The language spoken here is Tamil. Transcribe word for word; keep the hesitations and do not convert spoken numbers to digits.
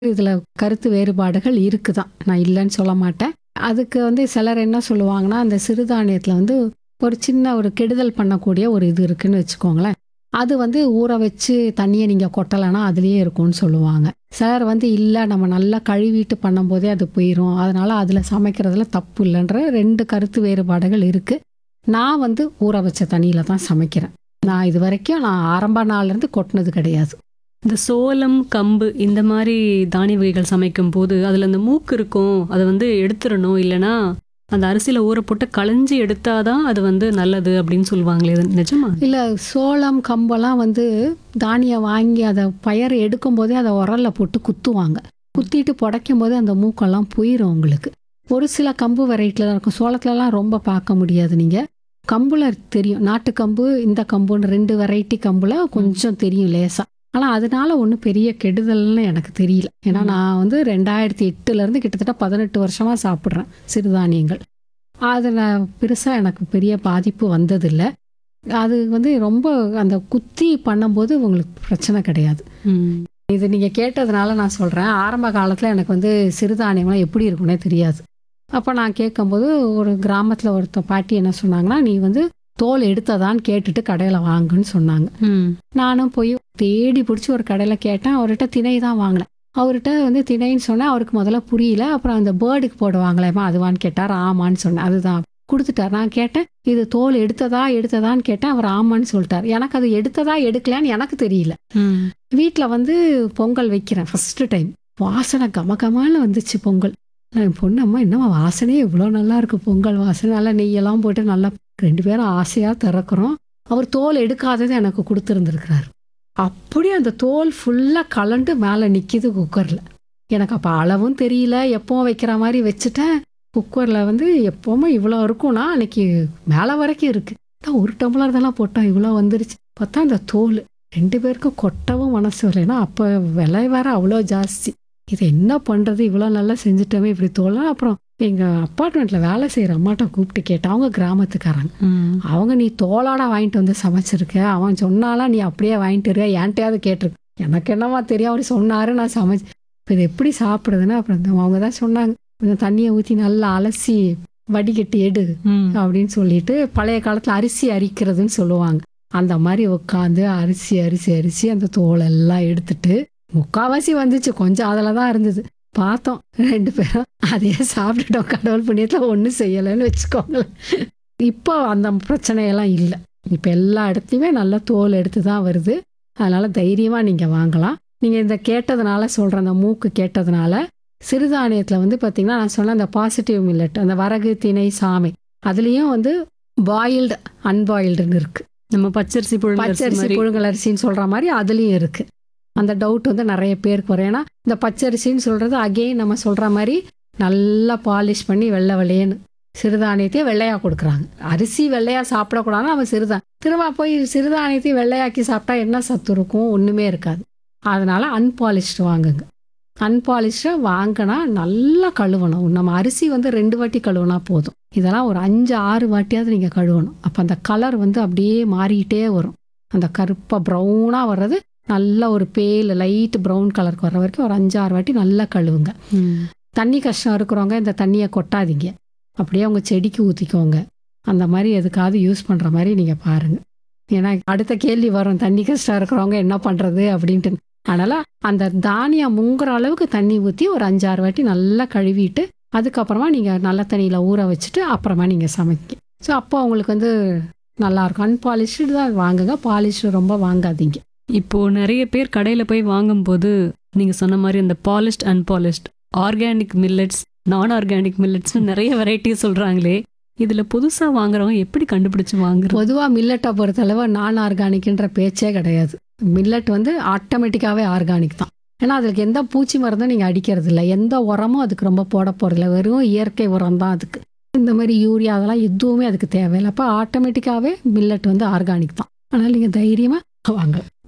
இதில கருத்து வேறுபாடுகள் இருக்கு தான். நான் இல்லன்னு சொல்ல மாட்டேன். அதுக்கு வந்து சிலர் என்ன சொல்லுவாங்கன்னா, அந்த சிறுதானியத்தில வந்து ஒரு சின்ன ஒரு கெடுதல் பண்ணக்கூடிய ஒரு இது இருக்குன்னு வச்சுக்கோங்களேன். அது வந்து ஊற வச்சு தண்ணிய நீங்க கொட்டலன்னா அதிலேயே இருக்கும்னு சொல்லுவாங்க. சிலர் வந்து இல்ல நம்ம நல்லா கழுவிட்டு பண்ணும்போதே அது போயிரும். அதனால அதில சமைக்கிறதுல தப்பு இல்லன்ற ரெண்டு கருத்து வேறுபாடுகள் இருக்கு. நான் வந்து ஊற வச்ச தண்ணியில தான் சமைக்கிறேன். நான் இதுவரைக்கும் நான் ஆரம்ப நாள்லேருந்து கொட்டுனது கிடையாது. இந்த சோளம், கம்பு இந்த மாரி தானிய வகைகள் சமைக்கும்போது, அதில அந்த மூக்கு இருக்கும். அத வந்து எடுத்துறணும். இல்லன்னா, அந்த அரிசியில ஊற போட்டு களைஞ்சு எடுத்தா தான் அது வந்து நல்லது அப்படின்னு சொல்லுவாங்களே, அது நிஜமா? இல்ல சோளம், கம்பெல்லாம் வந்து தானியம் வாங்கி அத பயறு எடுக்கும்போதே அத உரல்ல போட்டு குத்துவாங்க. குத்திட்டு புடைக்கும்போது அந்த மூக்கெல்லாம் போயிரும் உங்களுக்கு. ஒரு சில கம்பு வெரைட்டில இருக்கும். சோளத்துலலாம் ரொம்ப பார்க்க முடியாது நீங்க. கம்புல தெரியும். நாட்டு கம்பு, இந்த கம்புன்னு ரெண்டு வெரைட்டி கம்புல கொஞ்சம் தெரியும் லேசா. ஆனா அதனால ஒண்ணும் பெரிய கெடுதல்னு எனக்கு தெரியல. ஏன்னா நான் வந்து ரெண்டாயிரத்து எட்டுலேருந்து கிட்டத்தட்ட பதினெட்டு வருஷமா சாப்பிடுறேன் சிறுதானியங்கள். அதில பெருசா எனக்கு பெரிய பாதிப்பு வந்ததில்ல. அது வந்து ரொம்ப அந்த குத்தி பண்ணும்போது உங்களுக்கு பிரச்சனை கிடையாது. ம். இது நீங்க கேட்டதுனால நான் சொல்றேன். ஆரம்ப காலத்தில எனக்கு வந்து சிறுதானியம்லாம் எப்படி இருக்கும்னே தெரியாது. அப்ப நான் கேட்கும்போது ஒரு கிராமத்தில ஒருத்த பாட்டி என்ன சொன்னாங்கன்னா, "நீ வந்து தோல் எடுத்ததான்னு கேட்டுட்டு கடையில வாங்குன்னு" சொன்னாங்க. ம். நானும் போய் தேடி பிடிச்சி ஒரு கடையில கேட்டேன். அவர்கிட்ட திணை தான் வாங்கினேன். அவர்கிட்ட வந்து திணைன்னு சொன்னேன். அவருக்கு முதல்ல புரியல. அப்புறம் அந்த பேர்டுக்கு போடுவாங்களேம்மா அதுவான்னு கேட்டார். ஆமான்னு சொன்னேன். அதுதான் குடுத்துட்டார். நான் கேட்டேன், "இது தோல் எடுத்ததா எடுத்ததான்னு கேட்டேன்." அவர் ஆமான்னு சொல்லிட்டார். எனக்கு அது எடுத்ததா எடுக்கலையான்னு எனக்கு தெரியல. ம். வீட்ல வந்து பொங்கல் வைக்கிறேன் ஃபர்ஸ்ட் டைம். வாசனை கமகமான்னு வந்துச்சு பொங்கல். நான் என் பொண்ணு, "அம்மா என்னம்மா வாசனையே இவ்வளோ நல்லா இருக்கு பொங்கல் வாசனை." நல்லா நெய்யெல்லாம் போட்டு நல்லா ரெண்டு பேரும் ஆசையா திறக்கிறோம். அவர் தோல் எடுக்காததை எனக்கு குடுத்துருந்துருக்கிறாரு. அப்படியே அந்த தோல் ஃபுல்லா கலண்டு மேலே நிக்குது குக்கர்ல. எனக்கு அப்ப அளவும் தெரியல. எப்பவும் வைக்கிற மாரி வச்சுட்டேன். குக்கர்ல வந்து எப்பவுமே இவ்வளோ இருக்கும்னா, அன்னைக்கு மேலே வரைக்கும் இருக்கு. அதான் ஒரு டம்ளர் தானே போட்டோம் இவ்வளோ வந்துருச்சு. பார்த்தா அந்த தோல் ரெண்டு பேருக்கும் கொட்டவும் மனசு வரல. ஏன்னா அப்போ விலை வேற அவ்வளோ ஜாஸ்தி. இது என்ன பண்ணுறது இவ்வளோ நல்லா செஞ்சுட்டோமே இப்படி தோலாம். அப்புறம் எங்கள் அப்பார்ட்மெண்ட்டில் வேலை செய்கிற அம்மாட்ட கூப்பிட்டு கேட்டேன். அவங்க கிராமத்துக்காரங்க. ம். அவங்க, "நீ தோலோட வாங்கிட்டு வந்து சமைச்சிருக்க. அவன் சொன்னாலாம் நீ அப்படியே வாங்கிட்டு இருக்க. என்கிட்டயாவது கேட்டிருக்க." எனக்கு என்னவா தெரியும், அவர் சொன்னாரு நான் சமைச்சு. இப்போ இது எப்படி சாப்பிட்றதுன்னா அப்புறம் இந்த அவங்க தான் சொன்னாங்க, "கொஞ்சம் தண்ணியை ஊற்றி நல்லா அலசி வடிகட்டி எடு" ம். அப்படின்னு சொல்லிட்டு பழைய காலத்தில் அரிசி அரிக்கிறதுன்னு சொல்லுவாங்க. அந்த மாதிரி உட்காந்து அரிசி அரிசி அரிசி அந்த தோலெல்லாம் எடுத்துட்டு முக்கால்வாசி வந்துச்சு. கொஞ்சம் அதில் தான் இருந்தது. பார்த்தோம் ரெண்டு பேரும் அதையே சாப்பிட்டுட்டோம். கடவுள் புண்ணியத்தில் ஒன்றும் செய்யலைன்னு வச்சுக்கோங்களேன். இப்போ அந்த பிரச்சனையெல்லாம் இல்லை. இப்போ எல்லா இடத்துலையுமே நல்லா தோல் எடுத்து தான் வருது. அதனால் தைரியமாக நீங்கள் வாங்கலாம். நீங்கள் இந்த கேட்டதுனால சொல்கிறேன், அந்த மூக்கு கேட்டதுனால சிறுதானியத்தில் வந்து பார்த்திங்கன்னா நான் சொன்ன அந்த பாசிட்டிவ் மில்லட், அந்த வரகு, திணை, சாமை அதுலேயும் வந்து பாயில்டு அன்பாயில்டுன்னு இருக்குது. நம்ம பச்சரிசி புழுங்கல் அரிசி பச்சரிசி மாரி. புழுங்கல் அரிசின்னு சொல்கிற மாதிரி அதுலேயும் இருக்குது. அந்த டவுட் வந்து நிறைய பேருக்கு வரும். ஏன்னா இந்த பச்சரிசின்னு சொல்கிறது அகெயின் நம்ம சொல்கிற மாதிரி நல்லா பாலிஷ் பண்ணி வெள்ளை வெள்ளையன்னு சிறுதானியத்தையும் வெள்ளையாக கொடுக்குறாங்க. அரிசி வெள்ளையாக சாப்பிடக்கூடாதுன்னு அவன் சிறுதான் திரும்ப போய் சிறுதானியத்தையும் வெள்ளையாக்கி சாப்பிட்டா என்ன சத்து இருக்கும்? ஒன்றுமே இருக்காது. அதனால் அன்பாலிஷ்டு வாங்குங்க. அன்பாலிஷ்டை வாங்கினா நல்லா கழுவணும். நம்ம அரிசி வந்து ரெண்டு வாட்டி கழுவுனா போதும். இதெல்லாம் ஒரு அஞ்சு ஆறு வாட்டியாவது நீங்கள் கழுவணும். அப்போ அந்த கலர் வந்து அப்படியே மாறிக்கிட்டே வரும். அந்த கருப்பாக ப்ரௌனாக வர்றது நல்ல ஒரு பேல் லைட் ப்ரௌன் கலருக்கு வர்ற வரைக்கும் ஒரு அஞ்சு ஆறு வாட்டி நல்லா கழுவுங்க. ம். தண்ணி கஷ்டம் இருக்கிறவங்க இந்த தண்ணியை கொட்டாதீங்க. அப்படியே உங்கள் செடிக்கு ஊற்றிக்கோங்க. அந்த மாதிரி எதுக்காவது யூஸ் பண்ணுற மாதிரி நீங்கள் பாருங்கள். ஏன்னா அடுத்த கேள்வி வரும், தண்ணி கஷ்டம் இருக்கிறவங்க என்ன பண்ணுறது அப்படின்ட்டு. அதனால் அந்த தானியம் முங்குற அளவுக்கு தண்ணி ஊற்றி ஒரு அஞ்சாறு வாட்டி நல்லா கழுவிட்டு அதுக்கப்புறமா நீங்கள் நல்ல தண்ணியில் ஊற வச்சுட்டு அப்புறமா நீங்கள் சமைக்க. ஸோ அப்போ உங்களுக்கு வந்து நல்லாயிருக்கும். அன்பாலிஷ்டு தான் வாங்குங்க. பாலிஷ்டு ரொம்ப வாங்காதீங்க. இப்போ நிறைய பேர் கடையில போய் வாங்கும்போது நீங்க சொன்ன மாதிரி அந்த பாலிஷ்ட், அன்பாலிஷ்ட், ஆர்கானிக் மில்லட்ஸ், நான் ஆர்கானிக் மில்லட்ஸ்னு நிறைய வெரைட்டி சொல்றாங்களே, இதுல புதுசா வாங்குறவங்க எப்படி கண்டுபிடிச்சு வாங்குறது? பொதுவாக மில்லட்டை பொறுத்தளவு நான் ஆர்கானிக்ன்ற பேச்சே கிடையாது. மில்லட் வந்து ஆட்டோமேட்டிக்காகவே ஆர்கானிக் தான். ஏன்னா அதுக்கு எந்த பூச்சி மருந்தும் நீங்கள் அடிக்கிறது இல்லை. எந்த உரமும் அதுக்கு ரொம்ப போட போகிறதில்ல. வெறும் இயற்கை உரம் தான் அதுக்கு. இந்த மாதிரி யூரியா அதெல்லாம் எதுவுமே அதுக்கு தேவையில்லை. அப்போ ஆட்டோமேட்டிக்காகவே மில்லட் வந்து ஆர்கானிக் தான். அதனால் நீங்கள் தைரியமாக வாங்க.